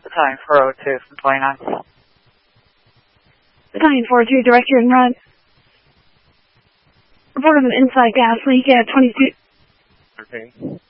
Battalion 402 from 29. Battalion 402, direct your and run. Report of an inside gas leak at 22. 13.